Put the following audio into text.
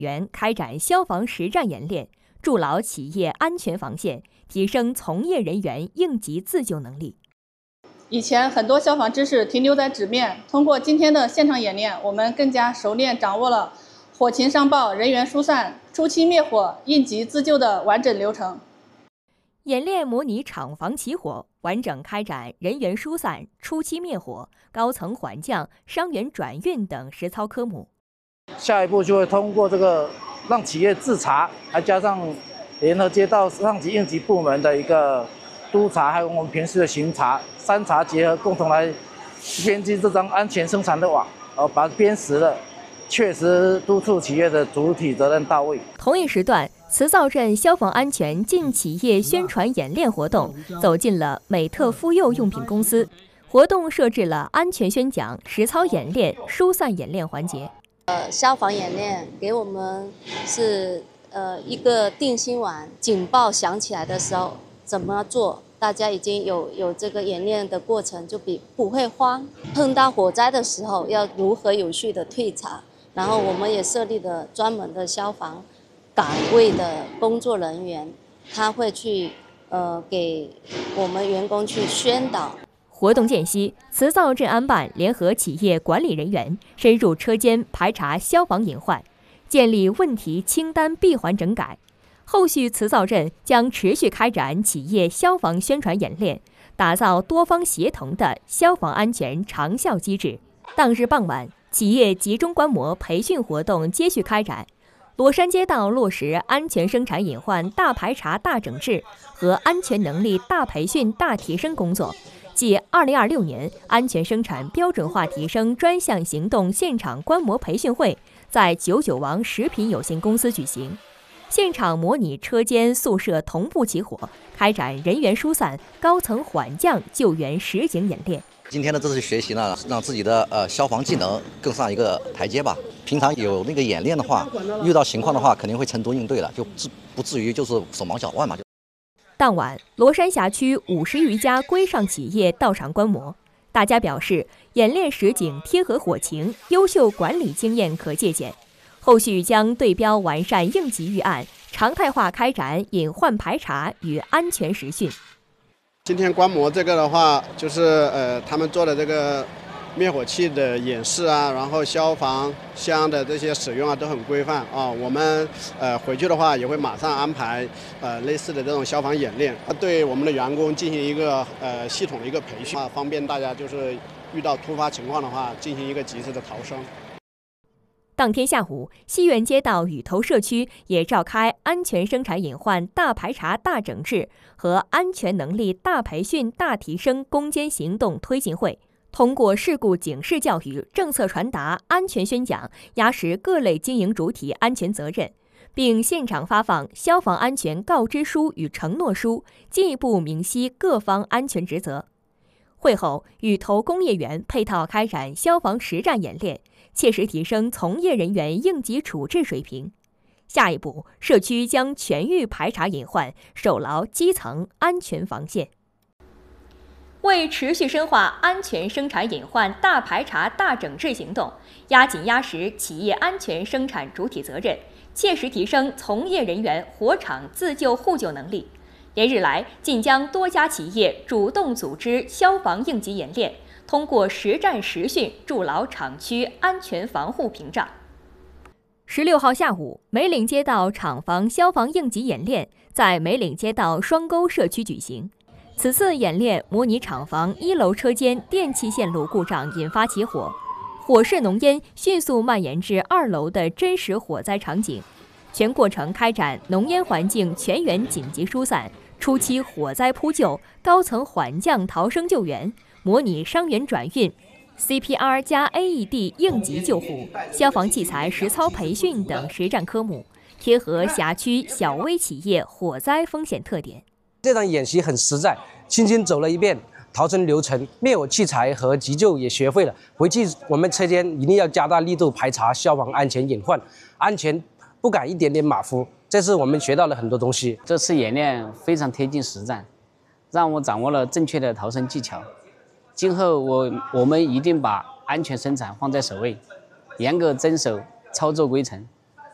员开展消防实战演练，筑牢企业安全防线，提升从业人员应急自救能力。 以前很多消防知识停留在纸面，通过今天的现场演练，我们更加熟练掌握了火情上报、人员疏散、初期灭火、应急自救的完整流程。 演练模拟厂房起火，完整开展人员疏散、初期灭火、高层缓降、伤员转运等实操科目。 下一步就会通过这个让企业自查，还加上联合接到上级应急部门的一个督查，还有我们平时的巡查，三查结合，共同来编织这张安全生产的网，把它编实了，确实督促企业的主体责任到位。 同一时段，磁灶镇消防安全进企业宣传演练活动走进了美特妇幼用品公司。活动设置了安全宣讲、实操演练、疏散演练环节。 消防演练给我们是一个定心丸，警报响起来的时候怎么做？大家已经有这个演练的过程，就不会慌。碰到火灾的时候要如何有序的退场？然后我们也设立了专门的消防岗位的工作人员，他会去给我们员工去宣导。 活动间隙，磁灶镇安办联合企业管理人员深入车间排查消防隐患，建立问题清单闭环整改。后续磁灶镇将持续开展企业消防宣传演练，打造多方协同的消防安全长效机制。当日傍晚，企业集中观摩培训活动接续开展。罗山街道落实安全生产隐患大排查大整治和安全能力大培训大提升工作，继2026年安全生产标准化提升专项行动现场观摩培训会在99王食品有限公司举行，现场模拟车间宿舍同步起火，开展人员疏散、高层缓降救援实景演练。 今天的这次学习呢，让自己的消防技能更上一个台阶吧。平常有那个演练的话，遇到情况的话，肯定会沉着应对了，就不至于就是手忙脚乱嘛。 当晚，罗山辖区50余家规上企业到场观摩，大家表示演练实景贴合火情，优秀管理经验可借鉴。后续将对标完善应急预案，常态化开展隐患排查与安全实训。 今天观摩这个的话，就是他们做的这个灭火器的演示啊，然后消防箱的这些使用啊都很规范啊。我们回去的话也会马上安排类似的这种消防演练，对我们的员工进行一个系统的一个培训，方便大家就是遇到突发情况的话进行一个及时的逃生。 当天下午，西苑街道雨头社区也召开安全生产隐患大排查大整治和安全能力大培训大提升攻坚行动推进会，通过事故警示教育、政策传达、安全宣讲，压实各类经营主体安全责任，并现场发放消防安全告知书与承诺书，进一步明晰各方安全职责。会后，雨头工业园配套开展消防实战演练，切实提升从业人员应急处置水平。下一步，社区将全域排查隐患，守牢基层安全防线。为持续深化安全生产隐患大排查大整治行动，压紧压实企业安全生产主体责任，切实提升从业人员火场自救互救能力，连日来，晋江多家企业主动组织消防应急演练，通过实战实训筑牢厂区安全防护屏障。16号下午，梅岭街道厂房消防应急演练在梅岭街道双沟社区举行。此次演练模拟厂房1楼车间电气线路故障引发起火，火势浓烟迅速蔓延至2楼的真实火灾场景，全过程开展浓烟环境全员紧急疏散、初期火灾扑救、高层缓降逃生救援、模拟伤员转运、CPR 加 AED 应急救护、消防器材实操培训等实战科目，贴合辖区小微企业火灾风险特点。 这场演习很实在，轻轻走了一遍逃生流程，灭火器材和急救也学会了。回去我们车间一定要加大力度排查消防安全隐患，安全不敢一点点马虎。这是我们学到了很多东西。 这次演练非常贴近实战，让我掌握了正确的逃生技巧。今后我们一定把安全生产放在首位，严格遵守操作规程。